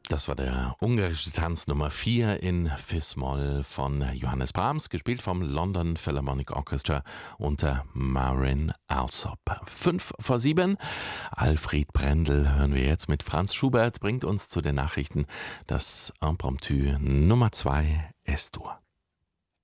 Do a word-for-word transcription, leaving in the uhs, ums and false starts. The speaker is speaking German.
Das war der ungarische Tanz Nummer vier in Fis-Moll von Johannes Brahms, gespielt vom London Philharmonic Orchestra unter Marin Alsop. Fünf vor sieben. Alfred Brendel hören wir jetzt mit Franz Schubert, bringt uns zu den Nachrichten das Impromptu Nummer zwei S-Dur.